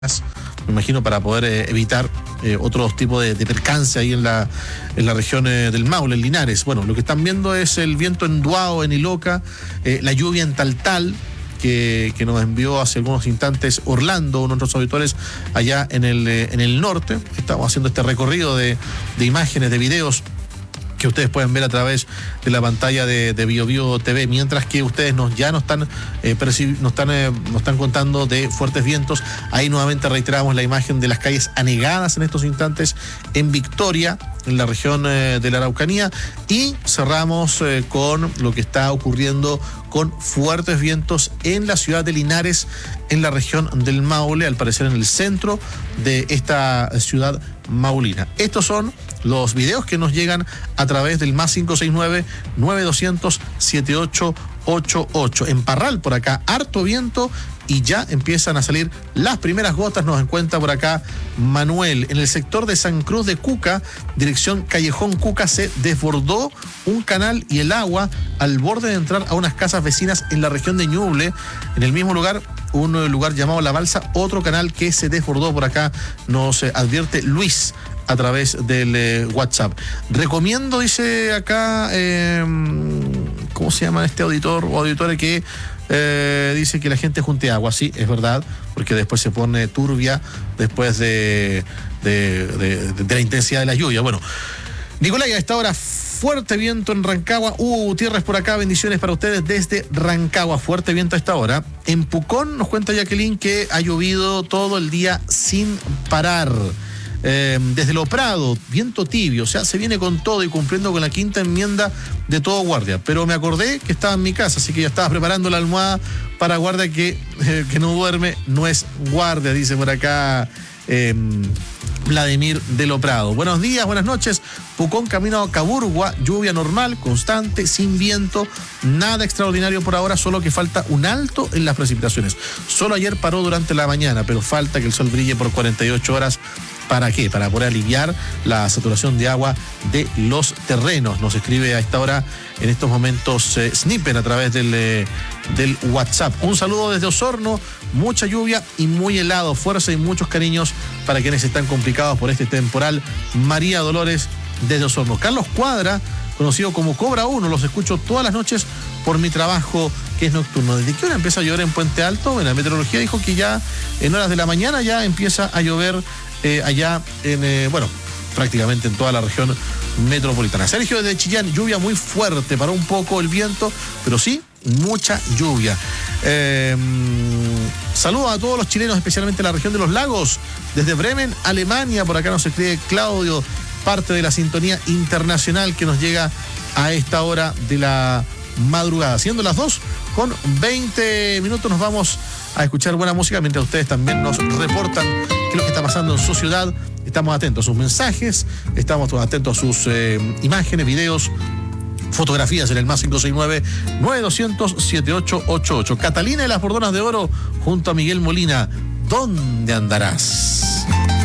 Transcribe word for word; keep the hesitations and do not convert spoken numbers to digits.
me imagino para poder eh, evitar eh, otros tipos de, de percance ahí en la, en la región eh, del Maule, en Linares. Bueno, lo que están viendo es el viento en Duao, en Iloca, eh, la lluvia en Taltal, que, que nos envió hace algunos instantes Orlando, uno de nuestros auditores allá en el, eh, en el norte. Estamos haciendo este recorrido de, de imágenes, de videos que ustedes pueden ver a través de la pantalla de, de Bio Bio T V, mientras que ustedes nos, ya nos están, eh, percib- nos, están, eh, nos están contando de fuertes vientos. Ahí nuevamente reiteramos la imagen de las calles anegadas en estos instantes en Victoria, en la región eh, de la Araucanía, y cerramos eh, con lo que está ocurriendo con fuertes vientos en la ciudad de Linares, en la región del Maule, al parecer en el centro de esta ciudad maulina. Estos son los videos que nos llegan a través del más cinco seis nueve, nueve dos cero cero, siete ocho ocho ocho. En Parral, por acá, harto viento y ya empiezan a salir las primeras gotas. Nos encuentra por acá Manuel. En el sector de San Cruz de Cuca, dirección Callejón Cuca, se desbordó un canal y el agua al borde de entrar a unas casas vecinas en la región de Ñuble. En el mismo lugar, un lugar llamado La Balsa, otro canal que se desbordó. Por acá nos eh, advierte Luis a través del eh, WhatsApp. Recomiendo, dice acá, eh, ¿cómo se llama este auditor o auditora que eh, dice que la gente junte agua? Sí, es verdad, porque después se pone turbia después de, de, de, de, de la intensidad de la lluvia. Bueno, Nicolai, a esta hora, fuerte viento en Rancagua. Uh, Gutiérrez por acá, bendiciones para ustedes desde Rancagua. Fuerte viento a esta hora. En Pucón nos cuenta Jacqueline que ha llovido todo el día sin parar. Eh, desde Lo Prado, viento tibio, o sea, se viene con todo y cumpliendo con la quinta enmienda de todo guardia. Pero me acordé que estaba en mi casa, así que ya estaba preparando la almohada para guardia que, eh, que no duerme, no es guardia, dice por acá eh, Vladimir de Lo Prado. Buenos días, buenas noches. Pucón camino a Caburgua, lluvia normal, constante, sin viento, nada extraordinario por ahora, solo que falta un alto en las precipitaciones. Solo ayer paró durante la mañana, pero falta que el sol brille por cuarenta y ocho horas. ¿Para qué? Para poder aliviar la saturación de agua de los terrenos. Nos escribe a esta hora, en estos momentos, eh, Sniper a través del, eh, del WhatsApp. Un saludo desde Osorno, mucha lluvia y muy helado. Fuerza y muchos cariños para quienes están complicados por este temporal. María Dolores desde Osorno. Carlos Cuadra, conocido como Cobra uno, los escucho todas las noches por mi trabajo que es nocturno. ¿Desde qué hora empieza a llover en Puente Alto? Bueno, la meteorología dijo que ya en horas de la mañana ya empieza a llover Eh, allá en, eh, bueno, prácticamente en toda la región metropolitana. Sergio desde Chillán, lluvia muy fuerte, paró un poco el viento, pero sí, mucha lluvia. Eh, saludos a todos los chilenos, especialmente en la región de los lagos, desde Bremen, Alemania. Por acá nos escribe Claudio, parte de la sintonía internacional que nos llega a esta hora de la madrugada. Siendo las dos con veinte minutos, nos vamos a escuchar buena música mientras ustedes también nos reportan qué es lo que está pasando en su ciudad. Estamos atentos a sus mensajes, estamos atentos a sus eh, imágenes, videos, fotografías en el más cinco seis nueve, nueve dos cero cero, siete ocho ocho ocho. Catalina de las Bordonas de Oro junto a Miguel Molina. ¿Dónde andarás?